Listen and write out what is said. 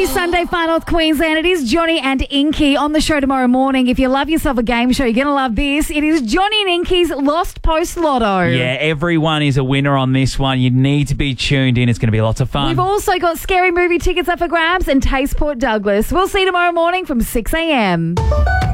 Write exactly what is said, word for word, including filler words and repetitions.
Sunday Far North Queensland. It is Johnny and Inky on the show tomorrow morning. If you love yourself a game show, you're going to love this. It is Johnny and Inky's Lost Post Lotto. Yeah, everyone is a winner on this one. You need to be tuned in. It's going to be lots of fun. We've also got scary movie tickets up for grabs and Taste Port Douglas. We'll see you tomorrow morning from six a.m.